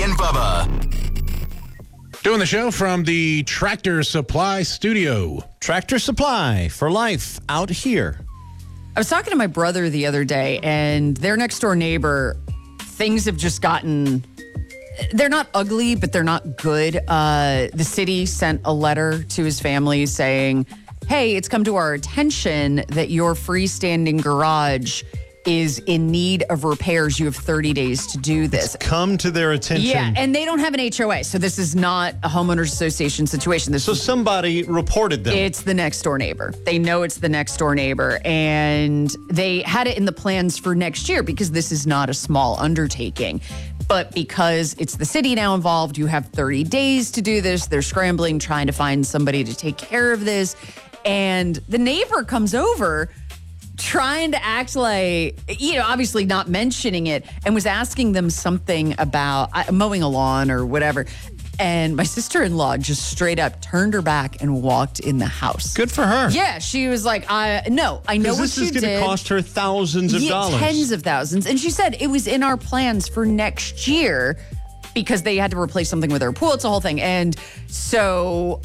and Bubba. Doing the show from the Tractor Supply studio. Tractor Supply for life out here. I was talking to my brother the other day, and their next door neighbor, things have just gotten, they're not ugly, but they're not good. The city sent a letter to his family saying, hey, it's come to our attention that your freestanding garage is in need of repairs. You have 30 days to do this. Come to their attention. Yeah, and they don't have an HOA, so this is not a homeowners association situation. So somebody reported them. It's the next door neighbor. They know it's the next door neighbor, and they had it in the plans for next year because this is not a small undertaking. But because it's the city now involved, you have 30 days to do this. They're scrambling, trying to find somebody to take care of this. And the neighbor comes over trying to act like, obviously not mentioning it, and was asking them something about mowing a lawn or whatever. And my sister-in-law just straight up turned her back and walked in the house. Good for her. Yeah, she was like, I know what you did. This is going to cost her thousands of dollars. Tens of thousands. And she said it was in our plans for next year because they had to replace something with their pool. It's a whole thing. And so,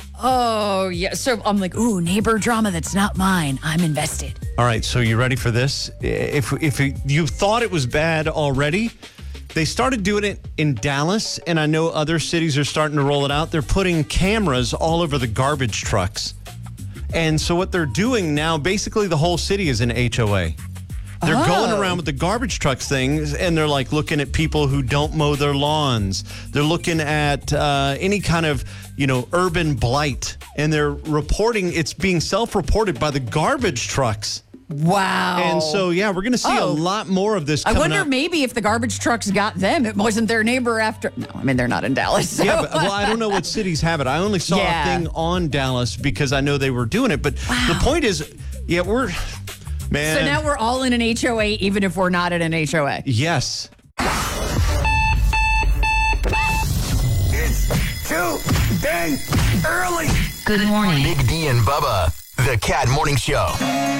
So I'm like, ooh, neighbor drama that's not mine. I'm invested. All right, so you ready for this? If you thought it was bad already, they started doing it in Dallas, and I know other cities are starting to roll it out. They're putting cameras all over the garbage trucks. And so what they're doing now, basically the whole city is an HOA. They're going around with the garbage trucks things, and they're like looking at people who don't mow their lawns. They're looking at any kind of, urban blight, and they're reporting. It's being self-reported by the garbage trucks. Wow. And so, we're going to see a lot more of this coming I wonder up. maybe if the garbage trucks got them, it wasn't their neighbor after. No, I mean, they're not in Dallas. So. Yeah, I don't know what cities have it. I only saw a thing on Dallas because I know they were doing it. But the point is, man. So now we're all in an HOA, even if we're not in an HOA. Yes. It's too dang early. Good morning. Big D and Bubba, the Cat Morning Show.